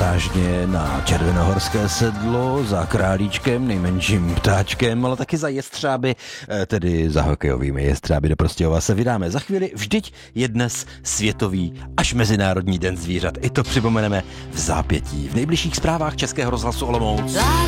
reportážně na Červenohorské sedlo za králíčkem, nejmenším ptáčkem, ale taky za jestřáby, tedy za hokejovými jestřáby do Prostějova se vydáme. Za chvíli vždyť je dnes světový až mezinárodní den zvířat. I to připomeneme v zápětí. V nejbližších zprávách Českého rozhlasu Olomouc.